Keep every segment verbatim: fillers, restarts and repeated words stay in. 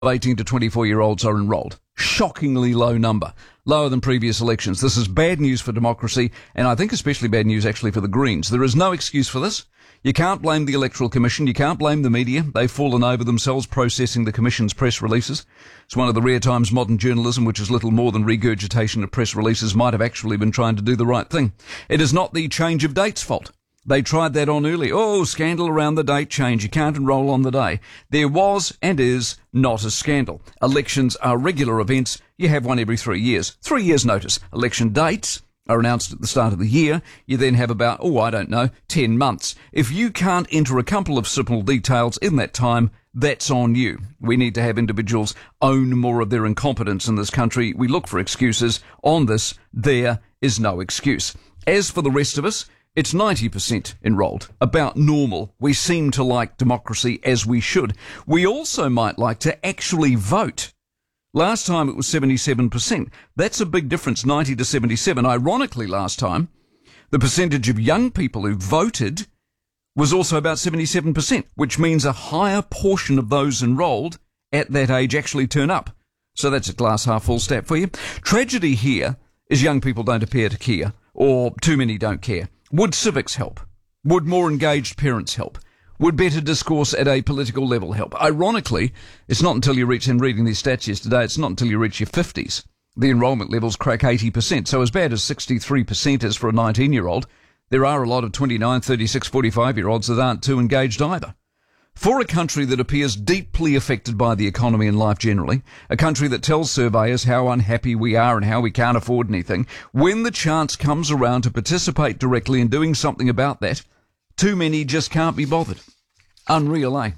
eighteen to twenty-four-year-olds are enrolled. Shockingly low number. Lower than previous elections. This is bad news for democracy, and I think especially bad news actually for the Greens. There is no excuse for this. You can't blame the Electoral Commission. You can't blame the media. They've fallen over themselves processing the Commission's press releases. It's one of the rare times modern journalism, which is little more than regurgitation of press releases, might have actually been trying to do the right thing. It is not the change of date's fault. They tried that on early. Oh, scandal around the date change. You can't enrol on the day. There was and is not a scandal. Elections are regular events. You have one every three years. Three years notice. Election dates are announced at the start of the year. You then have about, oh, I don't know, ten months. If you can't enter a couple of simple details in that time, that's on you. We need to have individuals own more of their incompetence in this country. We look for excuses. On this, there is no excuse. As for the rest of us, it's ninety percent enrolled, about normal. We seem to like democracy as we should. We also might like to actually vote. Last time it was seventy-seven percent. That's a big difference, ninety to seventy-seven. Ironically, last time, the percentage of young people who voted was also about seventy-seven percent, which means a higher portion of those enrolled at that age actually turn up. So that's a glass half full stat for you. Tragedy here is young people don't appear to care, or too many don't care. Would civics help? Would more engaged parents help? Would better discourse at a political level help? Ironically, it's not until you reach, in reading these stats yesterday, it's not until you reach your fifties. The enrolment levels crack eighty percent. So as bad as sixty-three percent is for a nineteen-year-old, there are a lot of twenty-nine, thirty-six, forty-five-year-olds that aren't too engaged either. For a country that appears deeply affected by the economy and life generally, a country that tells surveyors how unhappy we are and how we can't afford anything, when the chance comes around to participate directly in doing something about that, too many just can't be bothered. Unreal, eh?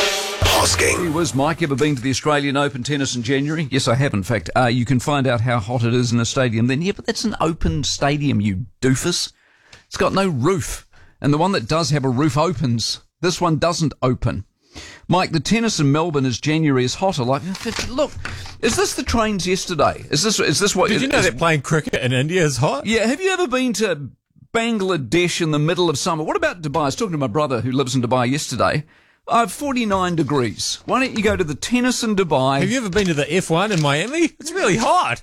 Gee whiz, Mike, ever been to the Australian Open tennis in January? Yes, I have, in fact. Uh, you can find out how hot it is in a stadium then. Yeah, but that's an open stadium, you doofus. It's got no roof. And the one that does have a roof opens. This one doesn't open. Mike, the tennis in Melbourne is January is hotter. Like, look, is this the trains yesterday? Is this is this what? Did you know is, that playing cricket in India is hot? Yeah. Have you ever been to Bangladesh in the middle of summer? What about Dubai? I was talking to my brother who lives in Dubai yesterday. I have forty-nine degrees. Why don't you go to the tennis in Dubai? Have you ever been to the F one in Miami? It's really hot.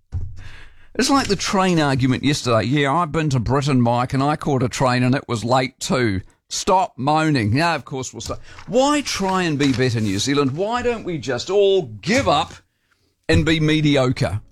It's like the train argument yesterday. Yeah, I've been to Britain, Mike, and I caught a train and it was late too. Stop moaning. Yeah, of course we'll stop. Why try and be better, New Zealand? Why don't we just all give up and be mediocre?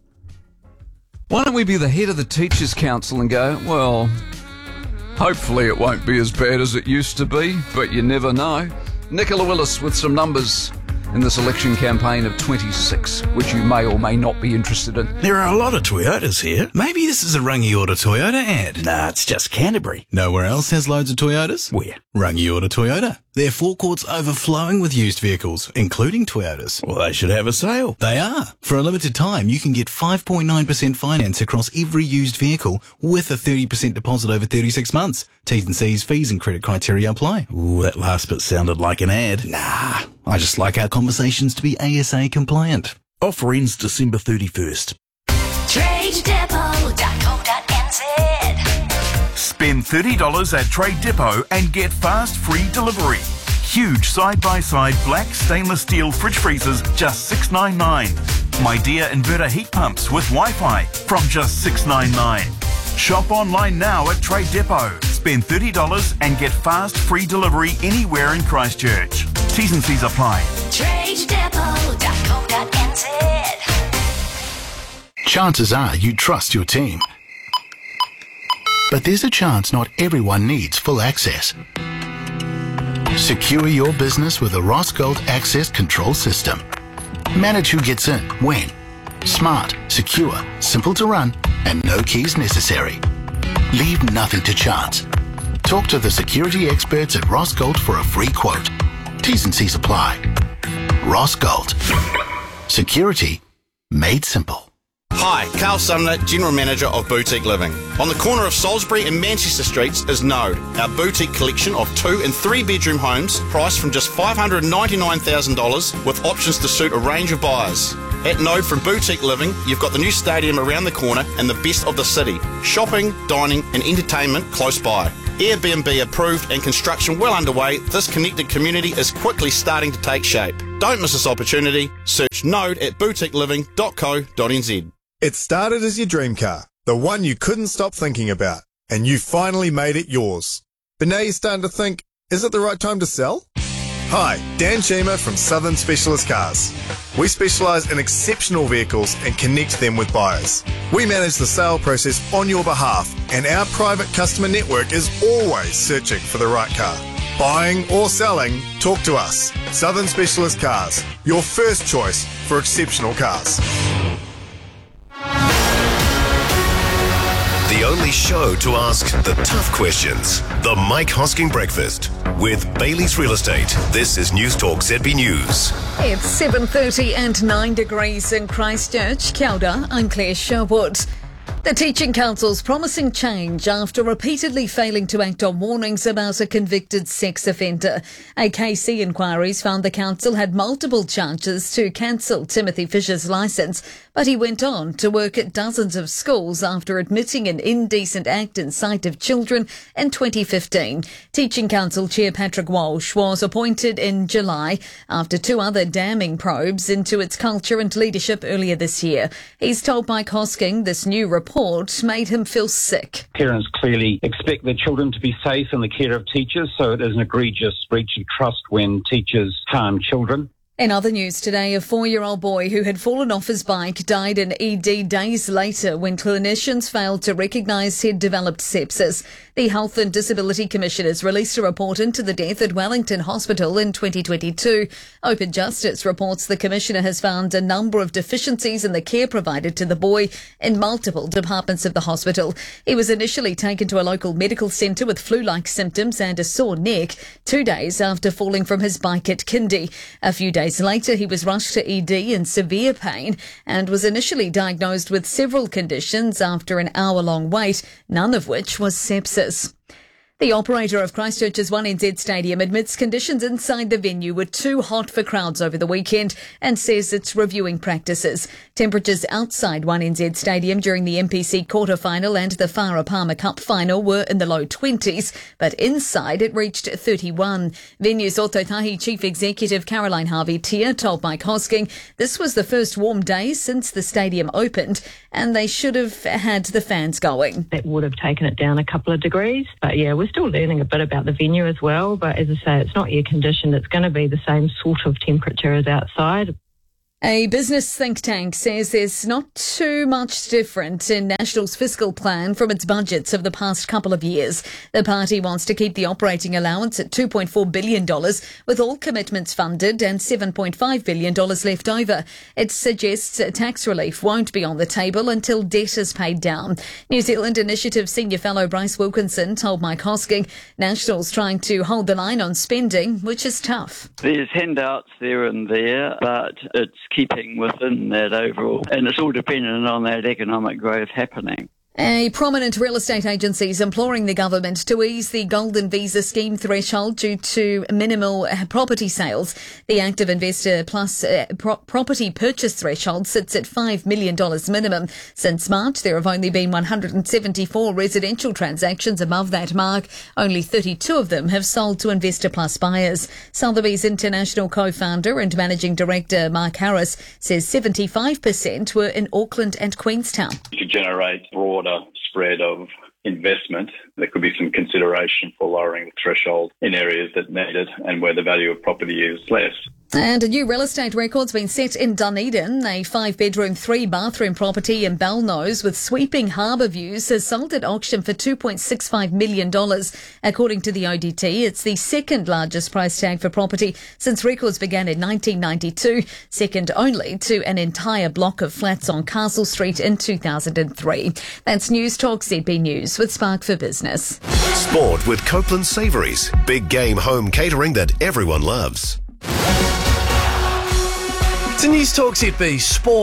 Why don't we be the head of the Teachers' Council and go, well, hopefully it won't be as bad as it used to be, but you never know. Nicola Willis with some numbers in this election campaign of twenty-six, which you may or may not be interested in. There are a lot of Toyotas here. Maybe this is a Rangiora Toyota ad. Nah, it's just Canterbury. Nowhere else has loads of Toyotas? Where? Rangiora Toyota. Their forecourt's overflowing with used vehicles, including Toyotas. Well, they should have a sale. They are. For a limited time, you can get five point nine percent finance across every used vehicle with a thirty percent deposit over thirty-six months. T's and C's, fees and credit criteria apply. Ooh, that last bit sounded like an ad. Nah, I just like our conversations to be A S A compliant. Offer ends December thirty-first. trade depot dot co dot n z. Spend thirty dollars at Trade Depot and get fast free delivery. Huge side-by-side black stainless steel fridge freezers, just six dollars and ninety-nine cents. My Dear inverter heat pumps with Wi-Fi from just six dollars and ninety-nine cents. Shop online now at Trade Depot. Spend thirty dollars and get fast free delivery anywhere in Christchurch. T's and C's apply. trade depot dot co dot n z. Chances are you trust your team. But there's a chance not everyone needs full access. Secure your business with a Rossgold Access Control System. Manage who gets in, when. Smart, secure, simple to run, and no keys necessary. Leave nothing to chance. Talk to the security experts at Rossgold for a free quote. T's and C's apply. Rossgold. Security made simple. Hi, Carl Sumner, General Manager of Boutique Living. On the corner of Salisbury and Manchester Streets is Node, our boutique collection of two and three bedroom homes priced from just five hundred ninety-nine thousand dollars with options to suit a range of buyers. At Node from Boutique Living, you've got the new stadium around the corner and the best of the city. Shopping, dining and entertainment close by. Airbnb approved and construction well underway, this connected community is quickly starting to take shape. Don't miss this opportunity. Search Node at boutique living dot co dot n z. It started as your dream car, the one you couldn't stop thinking about, and you finally made it yours. But now you're starting to think, is it the right time to sell? Hi, Dan Chima from Southern Specialist Cars. We specialise in exceptional vehicles and connect them with buyers. We manage the sale process on your behalf, and our private customer network is always searching for the right car. Buying or selling, talk to us. Southern Specialist Cars, your first choice for exceptional cars. The only show to ask the tough questions. The Mike Hosking Breakfast with Bailey's Real Estate. This is News Talk Z B News. It's seven thirty and nine degrees in Christchurch. Kia ora, I'm Claire Sherwood. The Teaching Council's promising change after repeatedly failing to act on warnings about a convicted sex offender. A K C inquiries found the council had multiple chances to cancel Timothy Fisher's licence, but he went on to work at dozens of schools after admitting an indecent act in sight of children in twenty fifteen. Teaching Council Chair Patrick Walsh was appointed in July after two other damning probes into its culture and leadership earlier this year. He's told Mike Hosking this new report made him feel sick. Parents clearly expect their children to be safe in the care of teachers, so it is an egregious breach of trust when teachers harm children. In other news today, a four-year-old boy who had fallen off his bike died in E D days later when clinicians failed to recognise he'd developed sepsis. The Health and Disability Commission has released a report into the death at Wellington Hospital in twenty twenty-two. Open Justice reports the Commissioner has found a number of deficiencies in the care provided to the boy in multiple departments of the hospital. He was initially taken to a local medical centre with flu-like symptoms and a sore neck two days after falling from his bike at Kindy. A few days later, he was rushed to E D in severe pain and was initially diagnosed with several conditions after an hour-long wait, none of which was sepsis. The operator of Christchurch's one N Z Stadium admits conditions inside the venue were too hot for crowds over the weekend and says it's reviewing practices. Temperatures outside one N Z Stadium during the M P C quarter-final and the Farah Palmer Cup final were in the low twenties, but inside it reached thirty-one. Venue's Ōtautahi Chief Executive Caroline Harvey-Tia told Mike Hosking this was the first warm day since the stadium opened and they should have had the fans going. That would have taken it down a couple of degrees, but yeah, we're still learning a bit about the venue as well, but as I say, it's not air conditioned. It's going to be the same sort of temperature as outside. A business think tank says there's not too much different in National's fiscal plan from its budgets of the past couple of years. The party wants to keep the operating allowance at two point four billion dollars, with all commitments funded and seven point five billion dollars left over. It suggests tax relief won't be on the table until debt is paid down. New Zealand Initiative Senior Fellow Bryce Wilkinson told Mike Hosking National's trying to hold the line on spending, which is tough. There's handouts there and there, but it's keeping within that overall, and it's all dependent on that economic growth happening. A prominent real estate agency is imploring the government to ease the Golden Visa scheme threshold due to minimal property sales. The active investor plus uh, pro- property purchase threshold sits at five million dollars minimum. Since March, there have only been one hundred seventy-four residential transactions above that mark. Only thirty-two of them have sold to investor plus buyers. Sotheby's International co-founder and managing director Mark Harris says seventy-five percent were in Auckland and Queenstown. To generate broader spread of investment, there could be some consideration for lowering the threshold in areas that need it and where the value of property is less. And a new real estate record's been set in Dunedin. A five-bedroom, three-bathroom property in Belnose with sweeping harbour views has sold at auction for two point six five million dollars. According to the O D T, it's the second largest price tag for property since records began in nineteen ninety-two, second only to an entire block of flats on Castle Street in two thousand three. That's News Talk Z B News with Spark for Business. Sport with Copeland Savouries. Big game home catering that everyone loves. To News Talk Z B Sport.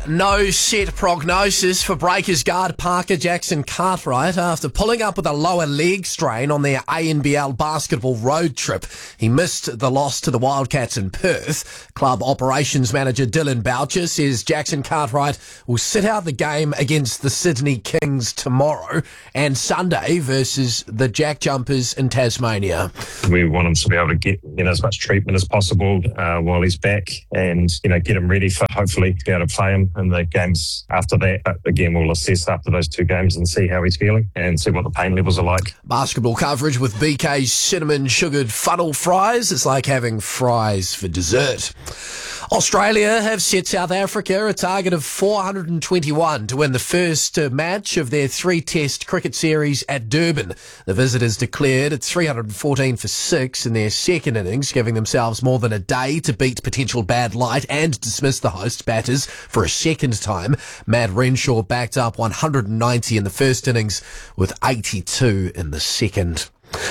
No set prognosis for Breakers guard Parker Jackson Cartwright after pulling up with a lower leg strain on their A N B L basketball road trip. He missed the loss to the Wildcats in Perth. Club operations manager Dylan Boucher says Jackson Cartwright will sit out the game against the Sydney Kings tomorrow and Sunday versus the Jack Jumpers in Tasmania. We want him to be able to get you know as much treatment as possible uh, while he's back, and you know get him ready for hopefully be able to play him in the games after that. But again, we'll assess after those two games and see how he's feeling and see what the pain levels are like. Basketball coverage with B K's cinnamon sugared funnel fries. It's like having fries for dessert. Australia have set South Africa a target of four hundred twenty-one to win the first uh, match of their three-test cricket series at Durban. The visitors declared at three hundred fourteen for six in their second innings, giving themselves more than a day to beat potential bad light and dismiss the host batters for a second time. Matt Renshaw backed up one hundred ninety in the first innings with eighty-two in the second.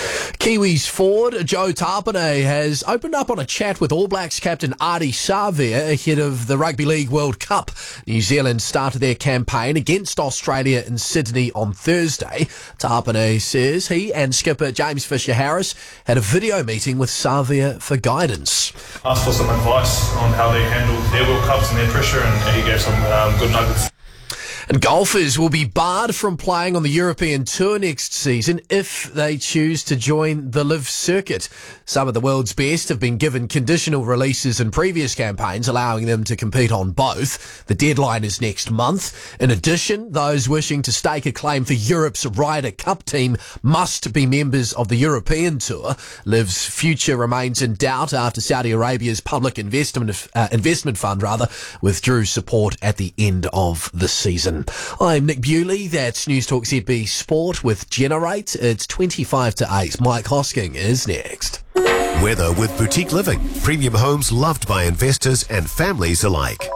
Kiwis forward Joe Tapine has opened up on a chat with All Blacks captain Ardie Savea ahead of the Rugby League World Cup. New Zealand started their campaign against Australia in Sydney on Thursday. Tapine says he and skipper James Fisher-Harris had a video meeting with Savea for guidance. Asked for some advice on how they handle their World Cups and their pressure, and he gave some um, good nuggets. And golfers will be barred from playing on the European Tour next season if they choose to join the Live Circuit. Some of the world's best have been given conditional releases in previous campaigns, allowing them to compete on both. The deadline is next month. In addition, those wishing to stake a claim for Europe's Ryder Cup team must be members of the European Tour. Liv's future remains in doubt after Saudi Arabia's public investment uh, investment fund rather withdrew support at the end of the season. I'm Nick Bewley. That's News Talk Z B Sport with Generate. It's twenty-five to eight. Mike Hosking is next. Weather with Boutique Living. Premium homes loved by investors and families alike.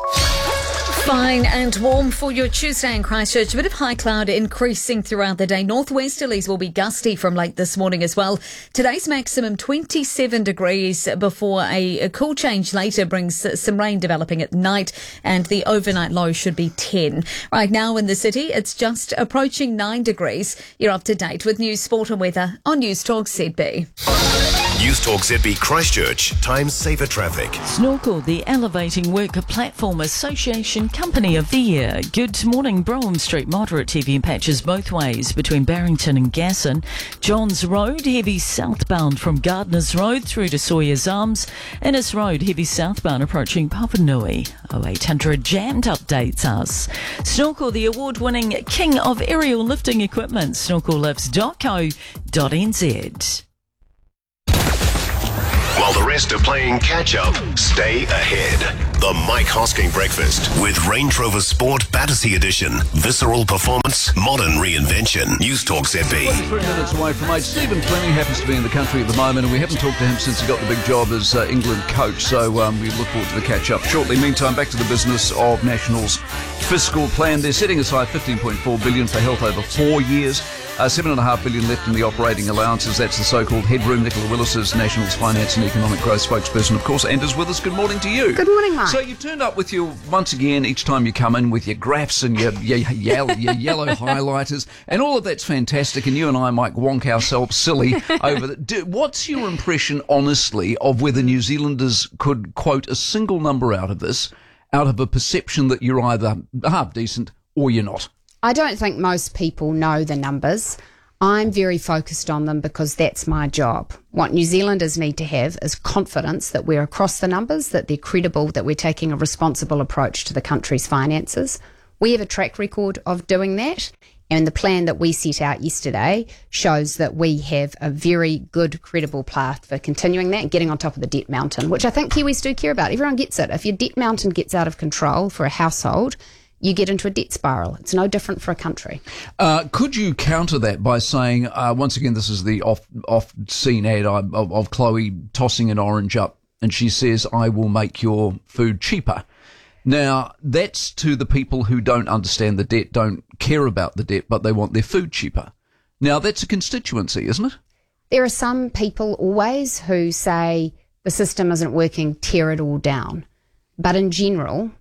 Fine and warm for your Tuesday in Christchurch. A bit of high cloud increasing throughout the day. Northwesterlies will be gusty from late this morning as well. Today's maximum twenty-seven degrees before a, a cool change later brings some rain developing at night, and the overnight low should be ten. Right now in the city, it's just approaching nine degrees. You're up to date with news, sport and weather on News Talk Z B. News Talk Z B Christchurch. Time saver traffic. Snorkel, the Elevating Worker Platform Association Company of the Year. Good morning. Brougham Street, moderate heavy patches both ways between Barrington and Gasson. Johns Road, heavy southbound from Gardners Road through to Sawyer's Arms. Innes Road, heavy southbound approaching Papanui. oh eight hundred jammed updates us. Snorkel, the award-winning king of aerial lifting equipment. snorkel lifts dot co dot n z. While the rest are playing catch-up, stay ahead. The Mike Hosking Breakfast with Range Rover Sport Battersea Edition. Visceral performance, modern reinvention. News Talk Z B. twenty-three minutes away from eight. Stephen Fleming happens to be in the country at the moment, and we haven't talked to him since he got the big job as uh, England coach, so um, we look forward to the catch-up shortly. Meantime, back to the business of National's fiscal plan. They're setting aside fifteen point four billion dollars for health over four years. Uh, seven point five billion dollars left in the operating allowances. That's the so-called headroom. Nicola Willis is National's Finance and Economic Growth spokesperson, of course, and is with us. Good morning to you. Good morning, Mike. So you've turned up with your, once again, each time you come in with your graphs and your, your, yellow, your yellow highlighters, and all of that's fantastic, and you and I might wonk ourselves silly over that. Do, what's your impression, honestly, of whether New Zealanders could quote a single number out of this, out of a perception that you're either half decent or you're not? I don't think most people know the numbers. I'm very focused on them because that's my job. What New Zealanders need to have is confidence that we're across the numbers, that they're credible, that we're taking a responsible approach to the country's finances. We have a track record of doing that, and the plan that we set out yesterday shows that we have a very good, credible path for continuing that and getting on top of the debt mountain, which I think Kiwis do care about. Everyone gets it. If your debt mountain gets out of control for a household, you get into a debt spiral. It's no different for a country. Uh, could you counter that by saying, uh, once again, this is the off, off-scene ad of, of Chloe tossing an orange up, and she says, I will make your food cheaper. Now, that's to the people who don't understand the debt, don't care about the debt, but they want their food cheaper. Now, that's a constituency, isn't it? There are some people always who say the system isn't working, tear it all down. But in general,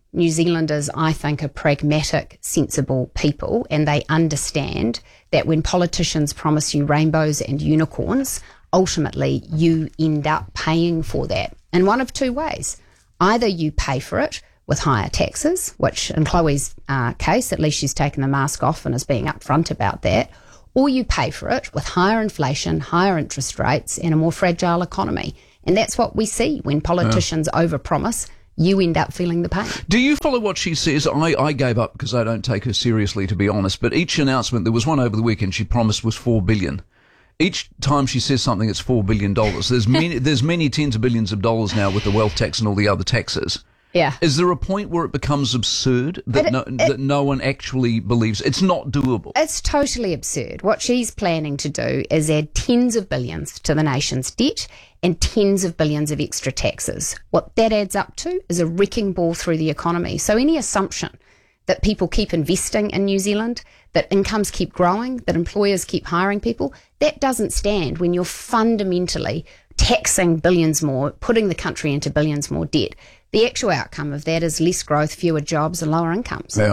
New Zealanders, I think, are pragmatic, sensible people, and they understand that when politicians promise you rainbows and unicorns, ultimately you end up paying for that in one of two ways. Either you pay for it with higher taxes, which in Chloe's uh, case, at least she's taken the mask off and is being upfront about that, or you pay for it with higher inflation, higher interest rates, and a more fragile economy. And that's what we see when politicians yeah. overpromise. You end up feeling the pain. Do you follow what she says? I, I gave up because I don't take her seriously, to be honest. But each announcement, there was one over the weekend she promised was four billion dollars. Each time she says something, it's four billion dollars. There's many, there's many tens of billions of dollars now with the wealth tax and all the other taxes. Yeah. Is there a point where it becomes absurd that it, no, it, that no one actually believes it's not doable? It's totally absurd. What she's planning to do is add tens of billions to the nation's debt and tens of billions of extra taxes. What that adds up to is a wrecking ball through the economy. So any assumption that people keep investing in New Zealand, that incomes keep growing, that employers keep hiring people, that doesn't stand when you're fundamentally taxing billions more, putting the country into billions more debt. The actual outcome of that is less growth, fewer jobs and lower incomes. Yeah.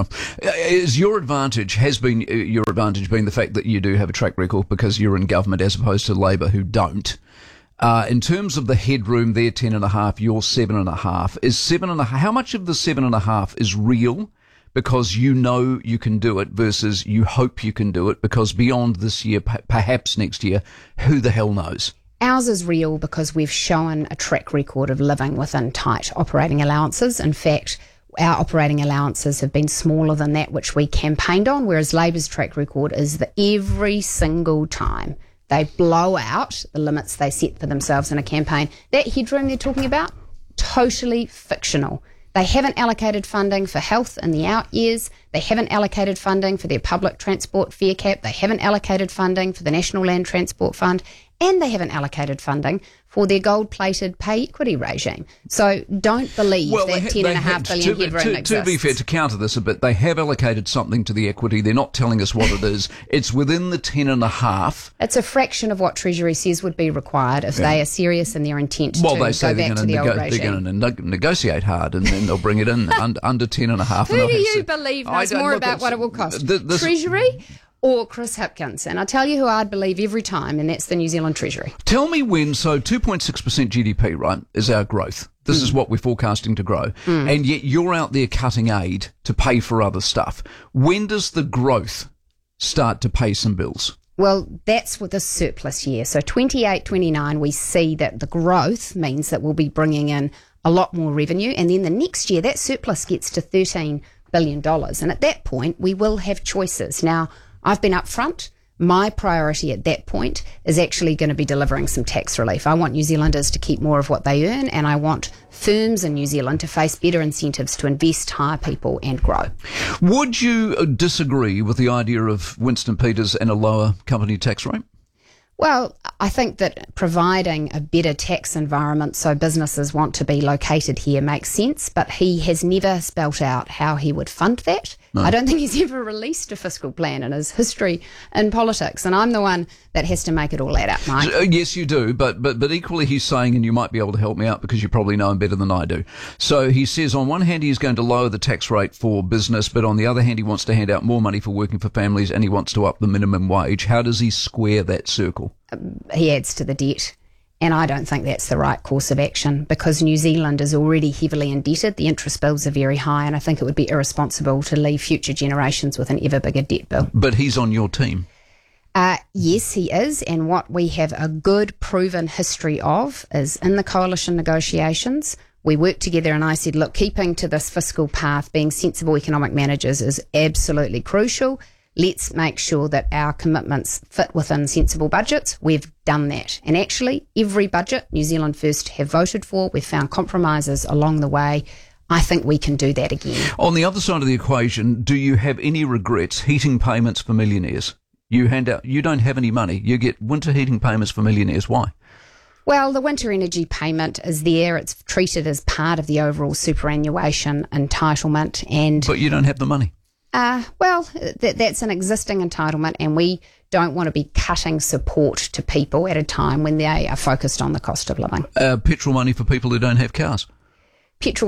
Is your advantage, has been your advantage been the fact that you do have a track record because you're in government as opposed to Labor who don't? Uh, in terms of the headroom, they're ten and a half, you're seven and a half. Is seven and a half, how much of the seven and a half is real because you know you can do it versus you hope you can do it because beyond this year, p- perhaps next year, who the hell knows? Ours is real because we've shown a track record of living within tight operating allowances. In fact, our operating allowances have been smaller than that which we campaigned on, whereas Labor's track record is that every single time they blow out the limits they set for themselves in a campaign, that headroom they're talking about, totally fictional. They haven't allocated funding for health in the out years. They haven't allocated funding for their public transport fare cap. They haven't allocated funding for the National Land Transport Fund. And they haven't allocated funding for their gold-plated pay equity regime. So don't believe well, that ha- ten and a half to, billion to, headroom to, exists. To be fair, to counter this a bit, they have allocated something to the equity. They're not telling us what it is. It's within the ten and a half. It's a fraction of what Treasury says would be required if yeah. they are serious in their intent well, to they say go back they're to gonna the nego- old regime. They're going to ne- negotiate hard and then they'll bring it in under, under ten and a half. Who and do you say, believe knows more look, about what it will cost? Th- this, Treasury? Or Chris Hipkins. And I tell you who I'd believe every time, and that's the New Zealand Treasury. Tell me when, so two point six percent G D P, right, is our growth. This mm. is what we're forecasting to grow. Mm. And yet you're out there cutting aid to pay for other stuff. When does the growth start to pay some bills? Well, that's with the surplus year. So twenty-eight twenty-nine, we see that the growth means that we'll be bringing in a lot more revenue. And then the next year, that surplus gets to thirteen billion dollars. And at that point, we will have choices. Now, I've been upfront. My priority at that point is actually going to be delivering some tax relief. I want New Zealanders to keep more of what they earn, and I want firms in New Zealand to face better incentives to invest, hire people and grow. Would you disagree with the idea of Winston Peters and a lower company tax rate? Well, I think that providing a better tax environment so businesses want to be located here makes sense, but he has never spelt out how he would fund that. No. I don't think he's ever released a fiscal plan in his history in politics, and I'm the one that has to make it all add up, Mike. So, uh, yes, you do, but, but but equally he's saying, and you might be able to help me out because you probably know him better than I do. So he says on one hand he's going to lower the tax rate for business, but on the other hand he wants to hand out more money for working for families and he wants to up the minimum wage. How does he square that circle? Um, he adds to the debt. And I don't think that's the right course of action because New Zealand is already heavily indebted. The interest bills are very high, and I think it would be irresponsible to leave future generations with an ever bigger debt bill. But he's on your team. Uh, yes, he is. And what we have a good, proven history of is in the coalition negotiations, we worked together and I said, look, keeping to this fiscal path, being sensible economic managers is absolutely crucial. Let's make sure that our commitments fit within sensible budgets. We've done that. And actually, every budget New Zealand First have voted for, we've found compromises along the way. I think we can do that again. On the other side of the equation, do you have any regrets heating payments for millionaires? You hand out, you don't have any money. You get winter heating payments for millionaires. Why? Well, the winter energy payment is there. It's treated as part of the overall superannuation entitlement. And But you don't have the money. Uh, well, th- that's an existing entitlement, and we don't want to be cutting support to people at a time when they are focused on the cost of living. Uh, petrol money for people who don't have cars. Petrol money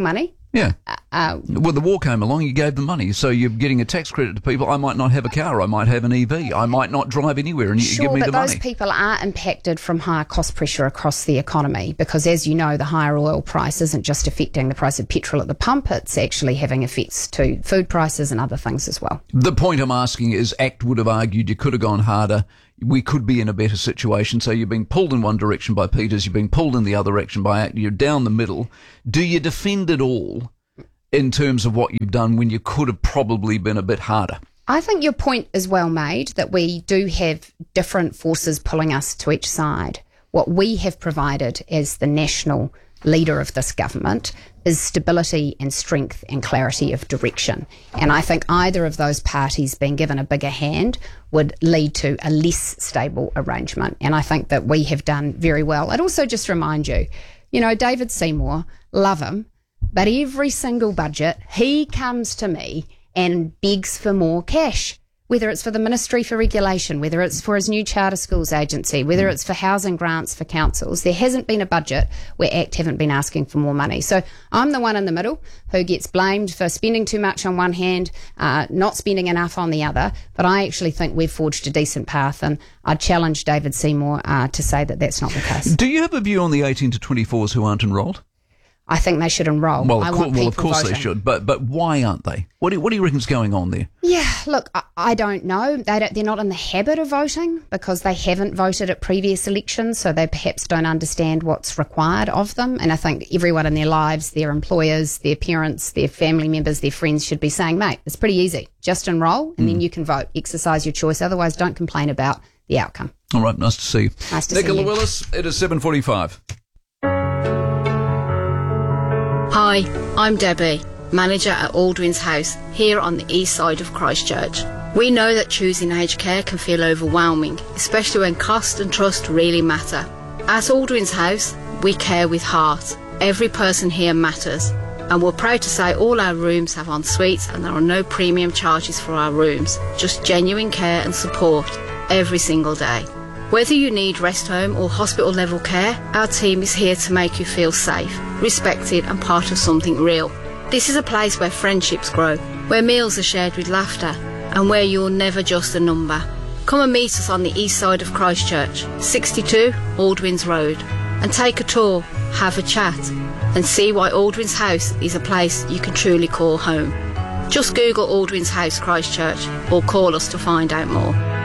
Yeah. Uh, well, the war came along, you gave them money, so you're getting a tax credit to people. I might not have a car, I might have an E V, I might not drive anywhere, and you sure, give me but the those money. people are impacted from higher cost pressure across the economy because, as you know, the higher oil price isn't just affecting the price of petrol at the pump, it's actually having effects to food prices and other things as well. The point I'm asking is, ACT would have argued you could have gone harder. We could be in a better situation. So you've been pulled in one direction by Peters, you've been pulled in the other direction by ACT, you're down the middle. Do you defend it all in terms of what you've done when you could have probably been a bit harder? I think your point is well made that we do have different forces pulling us to each side. What we have provided as the national leader of this government is stability and strength and clarity of direction. And I think either of those parties being given a bigger hand would lead to a less stable arrangement. And I think that we have done very well. I'd also just remind you, you know, David Seymour, love him, but every single budget, he comes to me and begs for more cash, whether it's for the Ministry for Regulation, whether it's for his new charter schools agency, whether it's for housing grants for councils. There hasn't been a budget where ACT haven't been asking for more money. So I'm the one in the middle who gets blamed for spending too much on one hand, uh, not spending enough on the other. But I actually think we've forged a decent path, and I'd challenge David Seymour uh, to say that that's not the case. Do you have a view on the eighteen to twenty-fours who aren't enrolled? I think they should enrol. Well, I of, want course, well, of course voting. they should, but but why aren't they? What do, what do you reckon's going on there? Yeah, look, I, I don't know. They don't, they're not in the habit of voting because they haven't voted at previous elections, so they perhaps don't understand what's required of them. And I think everyone in their lives, their employers, their parents, their family members, their friends should be saying, mate, it's pretty easy. Just enrol and mm. then you can vote. Exercise your choice. Otherwise, don't complain about the outcome. All right, nice to see you. Nice to Nicola see you. Willis, it is seven forty-five. Hi, I'm Debbie, manager at Aldwyn's House, here on the east side of Christchurch. We know that choosing aged care can feel overwhelming, especially when cost and trust really matter. At Aldwyn's House, we care with heart. Every person here matters. And we're proud to say all our rooms have en suites and there are no premium charges for our rooms, just genuine care and support every single day. Whether you need rest home or hospital level care, our team is here to make you feel safe, respected and part of something real. This is a place where friendships grow, where meals are shared with laughter and where you're never just a number. Come and meet us on the east side of Christchurch, sixty-two Aldwyn's Road, and take a tour, have a chat and see why Aldwyn's House is a place you can truly call home. Just Google Aldwyn's House Christchurch or call us to find out more.